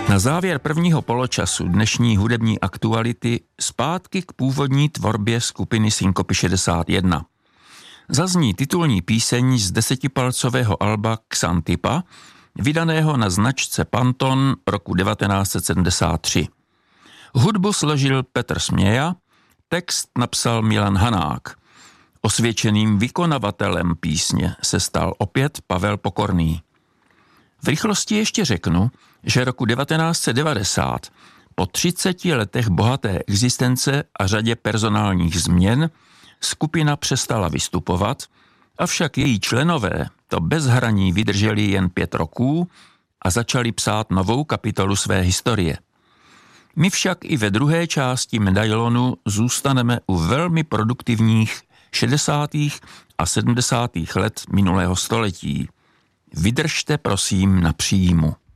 Na závěr prvního poločasu dnešní hudební aktuality zpátky k původní tvorbě skupiny Synkopy 61. Zazní titulní píseň z 10palcového alba Xantipa, vydaného na značce Panton roku 1973. Hudbu složil Petr Směja, text napsal Milan Hanák. Osvědčeným vykonavatelem písně se stal opět Pavel Pokorný. V rychlosti ještě řeknu, že roku 1990 po 30 letech bohaté existence a řadě personálních změn skupina přestala vystupovat, avšak její členové to bez hraní vydrželi jen 5 roků a začali psát novou kapitolu své historie. My však i ve druhé části medailonu zůstaneme u velmi produktivních 60. a 70. let minulého století. Vydržte prosím na příjmu.